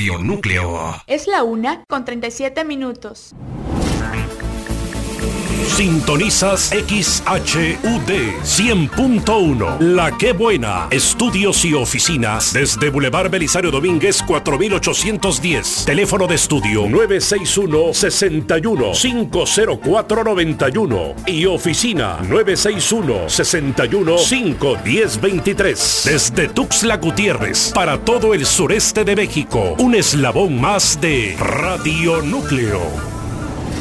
Radio Núcleo. Es la 1:37. Sintonizas XHUD 100.1. La Qué Buena. Estudios y oficinas desde Boulevard Belisario Domínguez 4810. Teléfono de estudio 961-61-50491 y oficina 961-61-51023. Desde Tuxtla Gutiérrez para todo el sureste de México. Un eslabón más de Radio Núcleo.